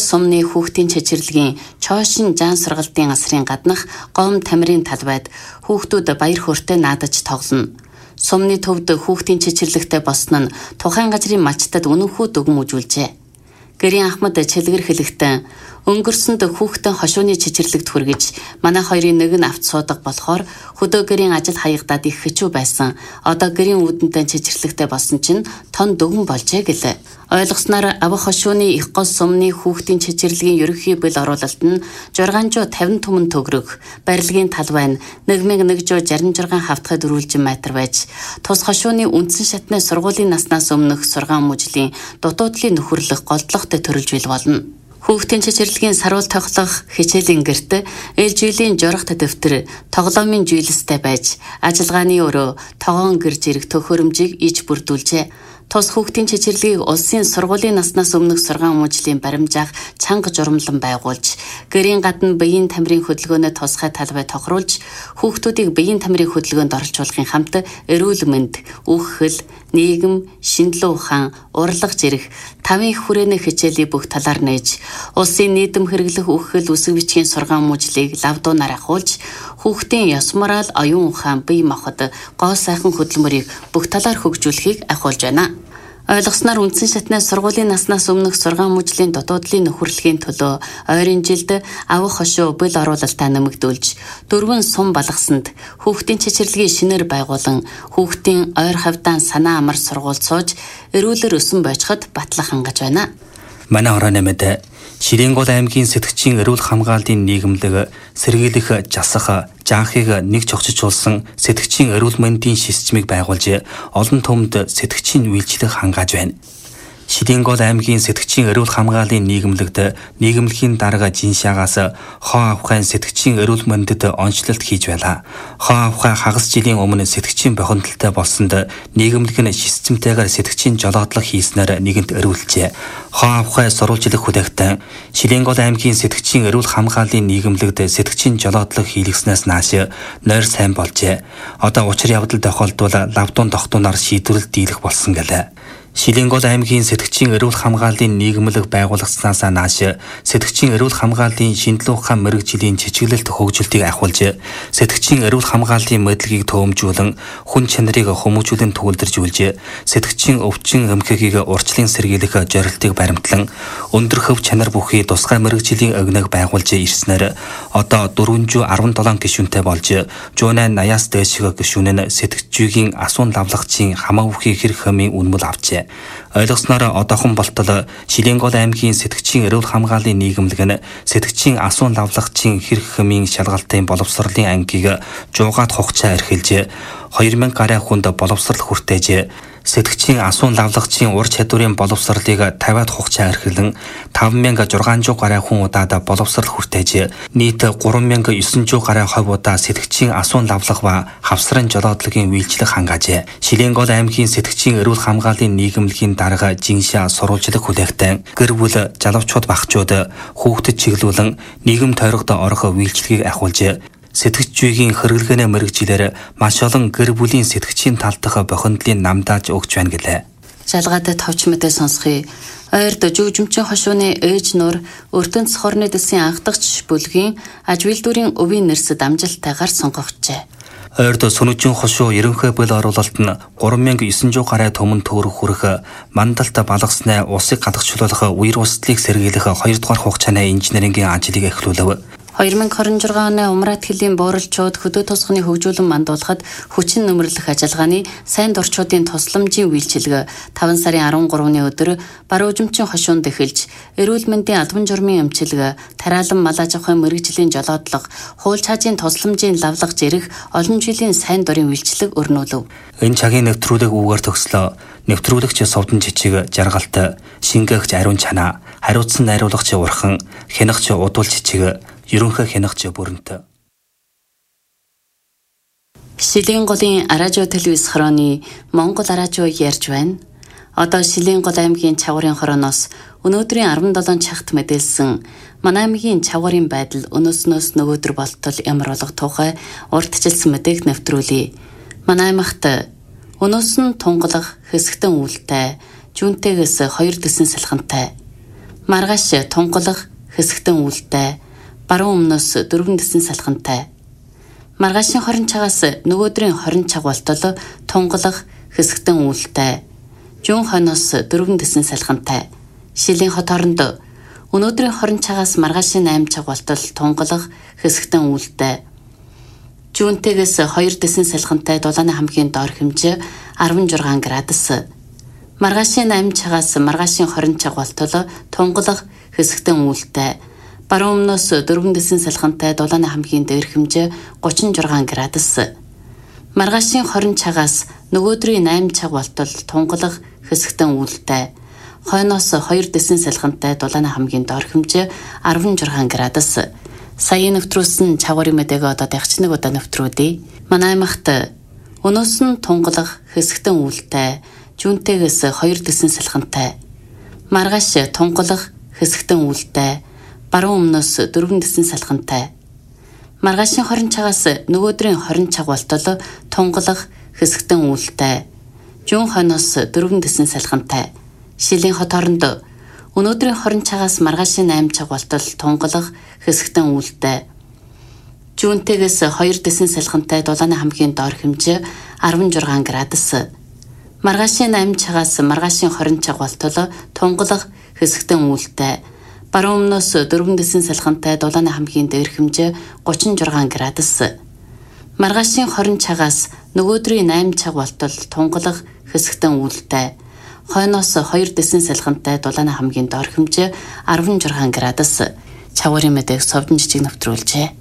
сумны хүүхдийн чичирлэгийн Чоошин Жаан сургалтын асрын гаднах Гом Тамирын талбайд хүүхдүүд баяр хөөртэй наадаж тоглоно. Сумны төвд хүүхдийн чичирлэгтэй босон нь тухайн газрын малчтад үнэнхүү дүгэн үзүүлжээ. Гэрийн Ахмад чилгэр хэлэхдээ өнгөрсөнд хүүхдэн хошууны чичирлэгт хүргэж манай хоёрын нэг нь авт суудаг болохоор хөдөө гэрийн ажил хаягдаад их хэцүү байсан. Одоо гэрийн үүдэнтэй чичирлэгтэй болсон чинь тон дүгэн болжээ гэлээ. Ойлгосноор авах хошууны их гол сумны хүүхдийн чичирлэгийн ерөнхий бэл оруулалт нь 650 түмэн төгрөг, барилгын талбай нь 1166 хавтгад өрүүлжин метр байж, тус хошууны үндсэн шатны сургуулийн наснаас өмнөх сургаан мужлийн дутуудлын нөхөрлөх голдлогтой төрөлж бил болно. Хүүхдийн чичирлэгийн саруул тоглох хичээлийн гэрт ээлжилийн журагт дэвтэр тоглоомын жийлстэй байж, ажиллагааны өрөө тогоон гэр зэрэг төхөөрөмжийг иж бүрдүүлжээ. Тус хүүхдийн чичирлэгийг улсын сургуулийн наснаас өмнөх сургаан мужлийн баримжаах чанга журамлан байгуулж, гэрийн гадна биеийн тамирын хөдөлгөөнөө тусгай талбай тохируулж, хүүхдүүдийг биеийн тамирын хөдөлгөөнд оролцуулахын хамт эрүүл мэнд, үх хэл, нийгэм, шинжилгээ ухаан, урлаг зэрэг 5 их хүрээний хичээлийг бүх талаар нээж, улсын нийтэм хэрэглэх үх хэл үсэг бичгийн сургаан мужлыг лавдуунаар ахуулж, хүүхдийн ёс мораль, оюун ухаан, бие махбод гоо сайхан хөдөлмөрийг бүх талаар хөгжүүлэхийг ахиулж байна. Ойлгосноор үндсэн шатны сургуулийн наснаас өмнөх сургаан мужлийн дутуудлын нөхөрлөгийн төлөө ойрын жилд авах хошуу бэл оруулалтаа нэмэгдүүлж, 4 сум балгасанд хүүхдийн чичирлэгийн шинээр байгуулан хүүхдийн ойр хавьдаан санаа амар сургууль сууж, эрүүлэр өсөн бойчход батлах хангаж байна. Манай хорооны мэд Ширэнгол аймгийн сэтгчийн эрүүл хамгааллын нийгэмлэг сэргийлэх жасах жаахыг нэг чогчжуулсан сэтгчийн эрүүл мэндийн системийг байгуулж олон түмэнд сэтгчийн үйлчлэг хангааж байна. Ширэнгол аймгийн сэтгчийн эрүүл хамгааллын нийгэмлэгт нийгэмлэгийн дарга жиншаагаас хоо авахын сэтгчийн эрүүл мэндэд онцлолт хийж байлаа. Хоо авахын хагас жилийн өмнө сэтгчийн бохирдолтой болсонд нийгэмлэг нь системтэйгээр сэтгчийн жолоодлого хийснээр нэгэнт эрүүлжээ. Хоо авахын сурвалжлах хүлээгтэн Ширэнгол аймгийн сэтгчийн эрүүл хамгааллын нийгэмлэгт сэтгчийн жолоодлого хийлгэснээс нааш нойр сайн болжээ. Одоо учир явдал тохиолдвол лавдуун тогтооноор шийдвэрлэл дийлэх болсон гэлээ. Ширэнгол аймгийн сэтгчийн эрүүл хамгааллын нийгэмлэг байгуулагдсанаас нааш сэтгчийн эрүүл хамгааллын шинжилгээ ухаан мэргэжлийн чичиглэлт хөгжилтийг ахиулж, сэтгчийн эрүүл хамгааллын мэдлэгийг төвөмжүүлэн, хүн чанарыг хүмүүжүүлэн төвлөржүүлж, сэтгчийн өвчин эмхэгийг урьдчилан сэргийлэх зорилтыг баримтлан, өндөр хөв чанар бүхий тусгай мэргэжлийн өгнөг байгуулж ирснээр одоо 417 гишүүнтэй болж, 180-аас дээших гишүүн нь сэтгчийн асуун лавлагчийн хамаа бүхий хэрэг хэмээн үнэмэл авчээ. Ойлгосноор одоохон болтол Ширэнгол аймгийн сэтгчийн эрүүл хамгааллын нийгэмлэг нь сэтгчийн асуун лавлагчийн хэрэг хэмээн шалгалтын боловсролын ангийг 100-аад хугацаа эрхэлж, 2000 гаруй хүнд боловсрол хүртээж, сэтгчийн асуун лавлагчийн ур чадварын боловсролыг 50-аад хугацаа эрхэлэн 5600 гаруй хүн удаад боловсрол хүртээж, нийт 3900 гаруй хувь удаа сэтгчийн асуун лавлах ба хавсрын жолоодлогын үйлчлэг хангаажээ. Ширэнгол аймгийн сэтгчийн эрүүл хамгааллын нийгэмлэгийн дарга жиншаа сурвалжлах хүлээгтэн гэр бүл залуучууд багчууд хүүхдэд чиглүүлэн нийгэм тойрогт орох үйлчлэгийг ахиулж, сэтгчийн хэрэглгээний мэргэжилээр маш олон гэр бүлийн сэтгчийн тал дахь бохиндлын намдааж өгч байна гэлээ. Жалгаатай товч мэдээ сонсхий. Ойрд жүгжимчин хошууны ээж нур Өртөнц хорны дэсийн анхдагч бүлгийн аж үйлдвэрийн өвийн нэрсэд амжилттайгаар сонгогджээ. Ойрд Сүнүжин хошуу ерөнхий бэл оруулалт нь 3900 гаруй түмэн төгрөг хүрэх мандалт балгасны усыг гадагшлуулах үер устдыг сэргийлэх 2 дугаар хугацааны инженерингийн ажлыг эхлүүлв. 2026 оны Умрат хэллийн бууралчууд хөдөө тосгоны хөгжүүлэн мандуулахад хүчин нөмрлөх ажиллагааны сайн дурчуудын тусламжийн үйлчилгээ 5 сарын 13-ны өдөр Баруужимчин хошуунд эхэлж, эрүүл мэндийн албан журмын эмчилгээ, тариалан мал аж ахуйн мэргэжлийн жолоодлого, хууль цаажийн тусламжийн лавлах зэрэг олон жилийн сайн дурын үйлчлэг өрнүүлв. Энэ цагийн нэвтрүүлэг үгээр төгслөө. Нэвтрүүлэгч Совдон Жижиг жаргалт, шингээгч Ариун Чанаа, хариуцсан найруулагч Урхан, хянагч Удул Жижиг, ерөнхий хянагч Бүрэнт. Ширэнгголын радио телевиз хорооны Монгол радио ярьж байна. Одоо Ширэнгол аймгийн Чавгарын хорооноос өнөөдрийн 17 цагт мэдээлсэн манай аймгийн Чавгарын байдал өнөөснөөс нөгөөдөр болтол ямар болох тухай урдчилсан мэдээг нэвтрүүлье. Манай аймагт өнөөс нь тунгалах хэсэгтэн үүлтэй, жүнтэйгээс 2 дэсэн салхантай. Маргааш тунгалах хэсэгтэн үүлтэй, баруун өмнөөс дөрвөн дэсэн салхантай. Маргаашийн хорин цагаас нөгөөдрийн хорин цаг болтол тунгалах хэсэгтэн үүлтэй, жүүн хойноос дөрвөн дэсэн салхантай. Шилийн хот хооронд өнөөдрийн хорин цагаас маргаашийн 8 цаг болтол тунгалах хэсэгтэн үүлтэй, жүүнтэйгээс 2 дэсэн салхантай дулааны хамгийн доор хэмжээ 16 градус. Маргаашийн 8 цагаас маргаашийн 20 цаг болтол тунгалах хэсэгтэн үүлтэй, баруун өмнөөс 4 дэсэн салхантай дулааны хамгийн дээр хэмжээ 36 градус. Маргаашийн 20 цагаас нөгөөдрийн 8 цаг болтол тунгалах хэсэгтэн үүлтэй, хойноос 2 дэсэн салхантай дулааны хамгийн доор хэмжээ 16 градус. Саяын нэвтрүүлсэн чагварын мэдээг одоо дагчныг удаа нэвтрүүлье. Манай аймагт өнөөс нь тунгалах хэсэгтэн үүлтэй, жүүнтэйгээс 2 дэсэн салхантай. Маргааш тунгалах хэсэгтэн үүлтэй, баруун өмнөөс 4 дэсэн салхантай. Маргаашийн 20 цагаас нөгөөдрийн 20 цаг болтол тунгалах хэсэгтэн үүлтэй, жүүн хойноос 4 дэсэн салхантай. Шилийн хот хооронд өнөөдрийн 20 цагаас маргаашийн 8 цаг болтол тунгалах хэсэгтэн үүлтэй, жүүнтэйгээс 2 дэсэн салхантай дулааны хамгийн доор хэмжээ 16 градус. Маргаашийн 8 цагаас маргаашийн 20 цаг болтол тунгалах хэсэгтэн үүлтэй, баруун өмнөөс 4 дэсэн салхантай дулааны хамгийн дээр хэмжээ 36 градус. Маргаашийн 20 цагаас нөгөөдрийн 8 цаг болтол тунгалах хэсэгтэн үүлтэй, хойноос 2 дэсэн салхантай дулааны хамгийн доор хэмжээ 16 градус. Чагварын мэдээг Совдон жижиг нэвтрүүлжээ.